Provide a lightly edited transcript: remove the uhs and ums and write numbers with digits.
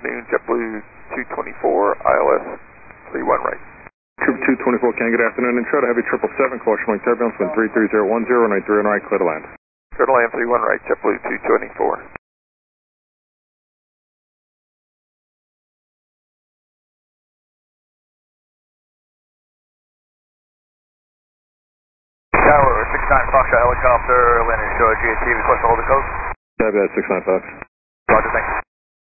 afternoon, JetBlue 224, ILS 31 right. Troop 224, Ken, good afternoon. Intro to Heavy 777, caution wing turbulence, wind 33010, 93 right, clear to land. Clear to land 31 right, JetBlue 224. Tower 69 Foxtrot helicopter, landing shore GAT, request to hold the coast. Copy that, 69 Fox. Roger, thank you.